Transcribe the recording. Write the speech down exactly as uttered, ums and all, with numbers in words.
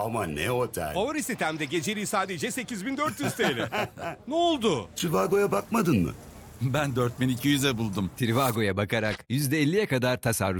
Ama ne otel? Favori sitemde geceliği sadece sekiz bin dört yüz T L. Ne oldu? Trivago'ya bakmadın mı? Ben dört bin iki yüze buldum. Trivago'ya bakarak yüzde elliye kadar tasarruf